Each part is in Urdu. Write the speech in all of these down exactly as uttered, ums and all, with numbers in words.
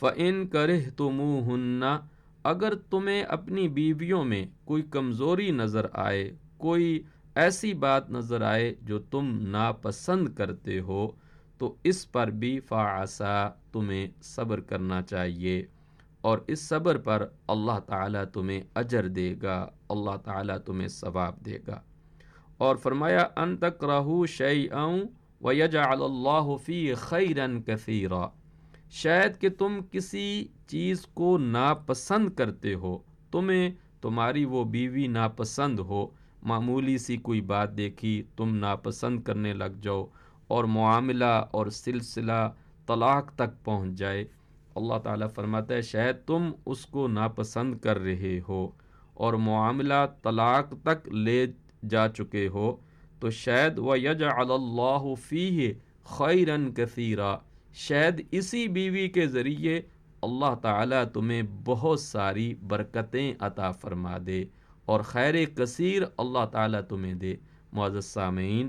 فَإِن كَرِهْتُمُوهُنَّ، اگر تمہیں اپنی بیویوں میں کوئی کمزوری نظر آئے، کوئی ایسی بات نظر آئے جو تم ناپسند کرتے ہو، تو اس پر بھی فَعَسَىٰ، تمہیں صبر کرنا چاہیے، اور اس صبر پر اللہ تعالیٰ تمہیں اجر دے گا، اللہ تعالیٰ تمہیں ثواب دے گا۔ اور فرمایا ان تکرہوا شیئا ویجعل اللہ فیہ خیرا کثیرا، شاید کہ تم کسی چیز کو ناپسند کرتے ہو، تمہیں تمہاری وہ بیوی ناپسند ہو، معمولی سی کوئی بات دیکھی تم ناپسند کرنے لگ جاؤ اور معاملہ اور سلسلہ طلاق تک پہنچ جائے۔ اللہ تعالیٰ فرماتا ہے شاید تم اس کو ناپسند کر رہے ہو اور معاملہ طلاق تک لے جا چکے ہو، تو شاید وَيَجْعَلَ اللَّهُ فِيهِ خَيْرًا كَثِيرًا، شاید اسی بیوی کے ذریعے اللہ تعالیٰ تمہیں بہت ساری برکتیں عطا فرما دے اور خیر کثیر اللہ تعالیٰ تمہیں دے۔ معزز سامعین،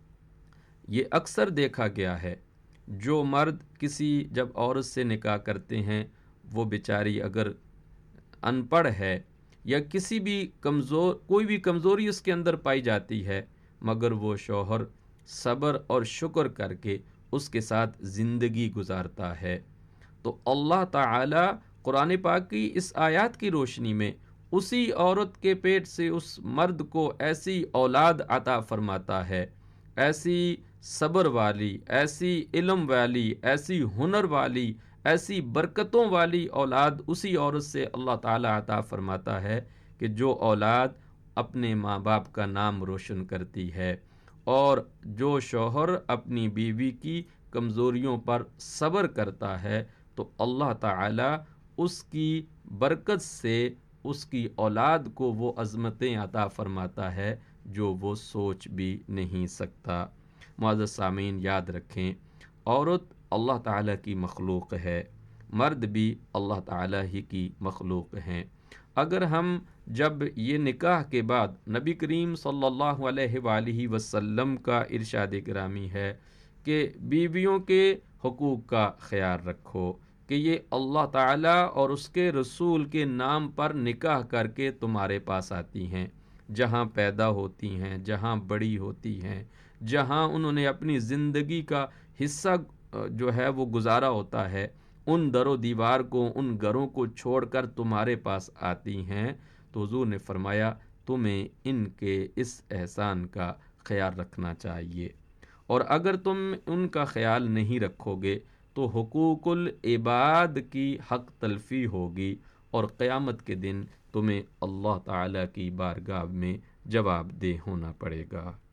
یہ اکثر دیکھا گیا ہے، جو مرد کسی جب عورت سے نکاح کرتے ہیں، وہ بیچاری اگر ان پڑھ ہے یا کسی بھی کمزور کوئی بھی کمزوری اس کے اندر پائی جاتی ہے، مگر وہ شوہر صبر اور شکر کر کے اس کے ساتھ زندگی گزارتا ہے، تو اللہ تعالیٰ قرآن پاک کی اس آیات کی روشنی میں اسی عورت کے پیٹ سے اس مرد کو ایسی اولاد عطا فرماتا ہے، ایسی صبر والی، ایسی علم والی، ایسی ہنر والی، ایسی برکتوں والی اولاد اسی عورت سے اللہ تعالیٰ عطا فرماتا ہے کہ جو اولاد اپنے ماں باپ کا نام روشن کرتی ہے۔ اور جو شوہر اپنی بیوی کی کمزوریوں پر صبر کرتا ہے تو اللہ تعالیٰ اس کی برکت سے اس کی اولاد کو وہ عظمتیں عطا فرماتا ہے جو وہ سوچ بھی نہیں سکتا۔ معزز سامعین، یاد رکھیں، عورت اللہ تعالیٰ کی مخلوق ہے، مرد بھی اللہ تعالیٰ ہی کی مخلوق ہیں۔ اگر ہم جب یہ نکاح کے بعد نبی کریم صلی اللہ علیہ وآلہ وسلم کا ارشاد گرامی ہے کہ بیویوں کے حقوق کا خیال رکھو، کہ یہ اللہ تعالیٰ اور اس کے رسول کے نام پر نکاح کر کے تمہارے پاس آتی ہیں، جہاں پیدا ہوتی ہیں، جہاں بڑی ہوتی ہیں، جہاں انہوں نے اپنی زندگی کا حصہ جو ہے وہ گزارا ہوتا ہے، ان در و دیوار کو، ان گھروں کو چھوڑ کر تمہارے پاس آتی ہیں، تو حضور نے فرمایا تمہیں ان کے اس احسان کا خیال رکھنا چاہیے، اور اگر تم ان کا خیال نہیں رکھو گے تو حقوق العباد کی حق تلفی ہوگی اور قیامت کے دن تمہیں اللہ تعالیٰ کی بارگاہ میں جواب دہ ہونا پڑے گا۔